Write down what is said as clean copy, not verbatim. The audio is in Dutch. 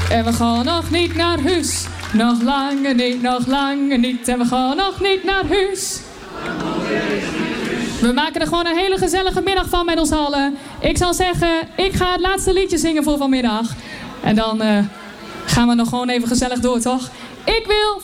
En we gaan nog niet naar huis. Nog langer niet, nog langer niet. En we gaan nog niet naar huis. We maken er gewoon een hele gezellige middag van met ons allen. Ik zal zeggen, ik ga het laatste liedje zingen voor vanmiddag. En dan gaan we nog gewoon even gezellig door, toch? Ik wil